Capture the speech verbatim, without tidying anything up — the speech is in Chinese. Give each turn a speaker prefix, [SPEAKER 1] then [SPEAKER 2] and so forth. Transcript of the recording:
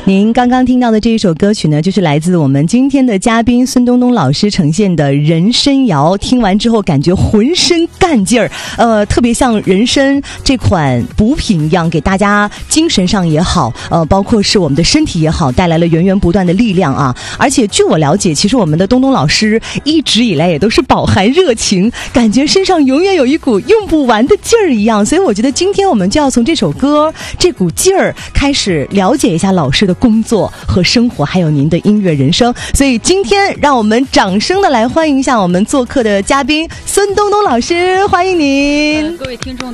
[SPEAKER 1] 您刚刚听到的这一首歌曲呢，就是来自我们今天的嘉宾孙东东老师呈现的人参摇。听完之后感觉浑身干劲儿，呃，特别像人参这款补品一样，给大家精神上也好，呃，包括是我们的身体也好，带来了源源不断的力量啊。而且据我了解，其实我们的东东老师一直以来也都是饱含热情，感觉身上永远有一股用不完的劲儿一样。所以我觉得今天我们就要从这首歌这股劲儿开始了解一下老师的工作和生活，还有您的音乐人生。所以今天让我们掌声的来欢迎一下我们做客的嘉宾孙东东老师，欢迎您。
[SPEAKER 2] 呃、各位听众